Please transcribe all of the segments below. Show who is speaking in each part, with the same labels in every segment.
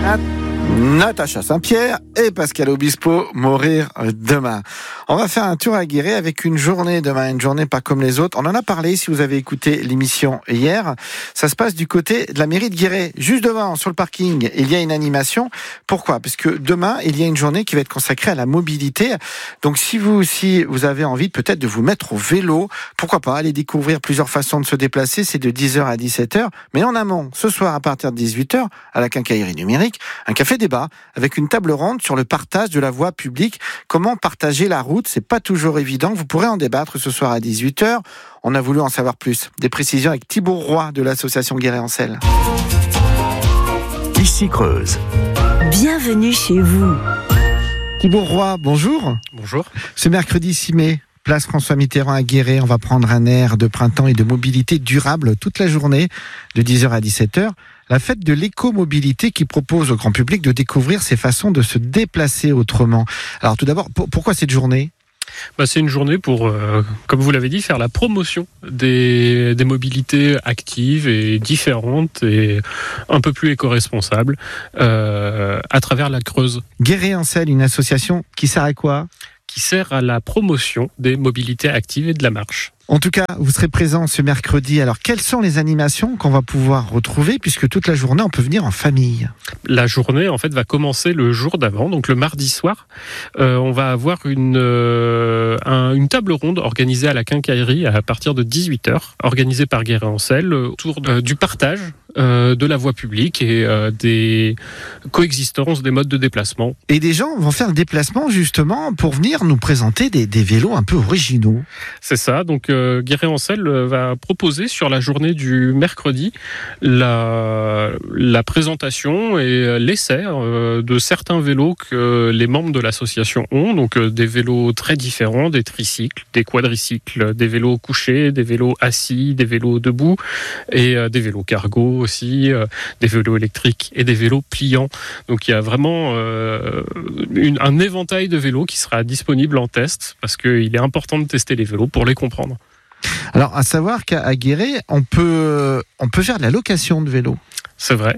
Speaker 1: Natacha Saint-Pierre et Pascal Obispo, Mourir demain. On va faire un tour à Guéret avec une journée demain, une journée pas comme les autres. On en a parlé si vous avez écouté l'émission hier. Ça se passe du côté de la mairie de Guéret. Juste devant, sur le parking, il y a une animation. Pourquoi ? Parce que demain, il y a une journée qui va être consacrée à la mobilité. Donc si vous aussi, vous avez envie peut-être de vous mettre au vélo, pourquoi pas aller découvrir plusieurs façons de se déplacer. C'est de 10h à 17h. Mais en amont, ce soir à partir de 18h, à la quincaillerie numérique, un café débat avec une table ronde sur le partage de la voie publique. Comment partager la route ? C'est pas toujours évident. Vous pourrez en débattre ce soir à 18h. On a voulu en savoir plus. Des précisions avec Thibaut Roy de l'association Guéret-en-Selle.
Speaker 2: Ici Creuse.
Speaker 3: Bienvenue chez vous.
Speaker 1: Thibaut Roy, bonjour.
Speaker 4: Bonjour.
Speaker 1: Ce mercredi 6 mai, place François Mitterrand à Guéret, on va prendre un air de printemps et de mobilité durable toute la journée, de 10h à 17h. La fête de l'écomobilité qui propose au grand public de découvrir ces façons de se déplacer autrement. Alors tout d'abord, pourquoi cette journée ?
Speaker 4: C'est une journée pour, comme vous l'avez dit, faire la promotion des mobilités actives et différentes et un peu plus éco-responsables à travers la Creuse.
Speaker 1: Guéret-en-Selle, une association qui sert à quoi ?
Speaker 4: Qui sert à la promotion des mobilités actives et de la marche.
Speaker 1: En tout cas, vous serez présent ce mercredi. Alors, quelles sont les animations qu'on va pouvoir retrouver, puisque toute la journée, on peut venir en famille ?
Speaker 4: La journée, en fait, va commencer le jour d'avant, donc le mardi soir. On va avoir une table ronde organisée à la quincaillerie à partir de 18h, organisée par Guéret-en-Selle, autour du partage de la voie publique et des coexistences des modes de déplacement.
Speaker 1: Et des gens vont faire le déplacement, justement, pour venir nous présenter des vélos un peu originaux.
Speaker 4: C'est ça, donc Guéret-en-Selle va proposer sur la journée du mercredi la présentation et l'essai de certains vélos que les membres de l'association ont, donc des vélos très différents, des tricycles, des quadricycles, des vélos couchés, des vélos assis, des vélos debout et des vélos cargo aussi, des vélos électriques et des vélos pliants. Donc il y a vraiment un éventail de vélos qui sera disponible en test parce qu'il est important de tester les vélos pour les comprendre.
Speaker 1: Alors, à savoir qu'à Guéret, on peut faire de la location de vélos.
Speaker 4: C'est vrai.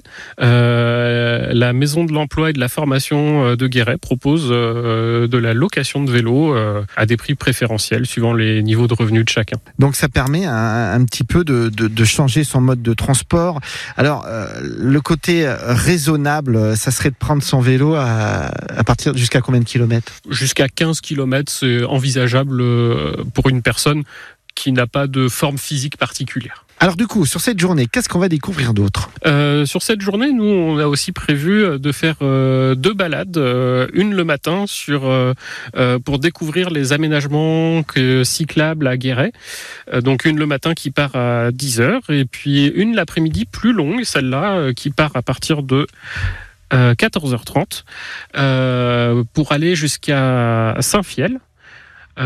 Speaker 4: La Maison de l'Emploi et de la Formation de Guéret propose de la location de vélos à des prix préférentiels suivant les niveaux de revenus de chacun.
Speaker 1: Donc ça permet un petit peu de changer son mode de transport. Alors, le côté raisonnable, ça serait de prendre son vélo à partir jusqu'à combien de kilomètres ?
Speaker 4: Jusqu'à 15 kilomètres, c'est envisageable pour une personne qui n'a pas de forme physique particulière.
Speaker 1: Alors du coup, sur cette journée, qu'est-ce qu'on va découvrir d'autre ?
Speaker 4: Sur cette journée, nous, on a aussi prévu de faire 2 balades. Une le matin pour découvrir les aménagements cyclables à Guéret. Donc une le matin qui part à 10h et puis une l'après-midi plus longue, celle-là qui part à partir de 14h30 pour aller jusqu'à Saint-Fiel. Où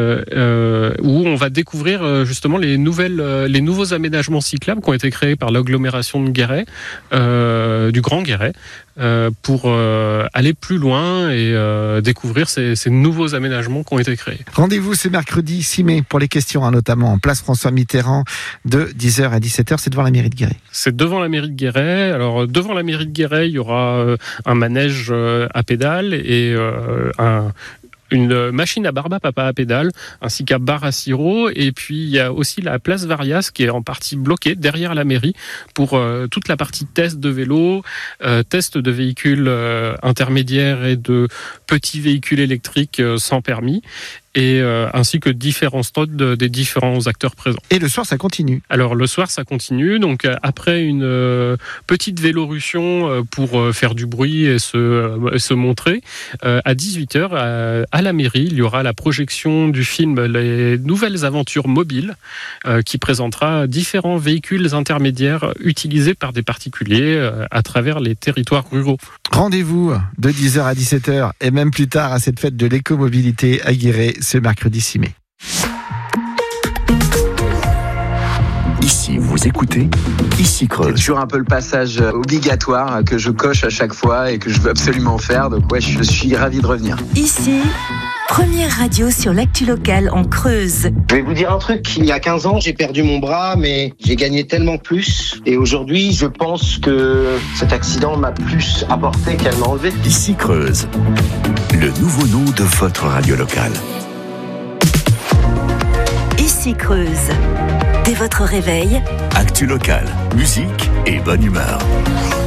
Speaker 4: on va découvrir justement les nouveaux aménagements cyclables qui ont été créés par l'agglomération de Guéret, du Grand Guéret, pour aller plus loin et découvrir ces nouveaux aménagements qui ont été créés.
Speaker 1: Rendez-vous ce mercredi 6 mai pour les questions, notamment en place François Mitterrand de 10h à 17h. C'est devant la mairie de Guéret.
Speaker 4: C'est devant la mairie de Guéret. Alors devant la mairie de Guéret, il y aura un manège à pédales et une machine à barbe à papa à pédale, ainsi qu'à bar à sirop. Et puis, il y a aussi la place Varias qui est en partie bloquée derrière la mairie pour toute la partie test de vélo, test de véhicules intermédiaires et de petits véhicules électriques sans permis. Et ainsi que différents spots des différents acteurs présents.
Speaker 1: Et le soir, ça continue ? Alors,
Speaker 4: le soir, ça continue. Donc, après une petite vélorution pour faire du bruit et se montrer, à 18h, à la mairie, il y aura la projection du film Les Nouvelles Aventures Mobiles, qui présentera différents véhicules intermédiaires utilisés par des particuliers à travers les territoires ruraux.
Speaker 1: Rendez-vous de 10h à 17h et même plus tard à cette fête de l'écomobilité à Guéret ce mercredi 6 mai.
Speaker 2: Ici, vous écoutez Ici Creuse.
Speaker 5: C'est toujours un peu le passage obligatoire que je coche à chaque fois et que je veux absolument faire. Donc ouais, je suis ravi de revenir.
Speaker 3: Ici, Première radio sur l'actu locale en Creuse.
Speaker 6: Je vais vous dire un truc, il y a 15 ans, j'ai perdu mon bras, mais j'ai gagné tellement plus. Et aujourd'hui, je pense que cet accident m'a plus apporté qu'elle m'a enlevé.
Speaker 2: Ici Creuse, le nouveau nom de votre radio locale.
Speaker 3: Ici Creuse. Dès votre réveil,
Speaker 2: Actu locale, musique et bonne humeur.